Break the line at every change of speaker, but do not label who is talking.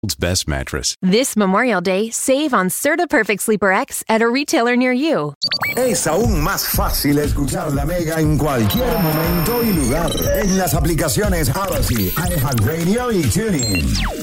best mattress.
This Memorial Day, save on Serta Perfect Sleeper X at a retailer near you.
Es aún más fácil escuchar La Mega en cualquier momento y lugar. En las aplicaciones Odyssey, iHeartRadio y TuneIn.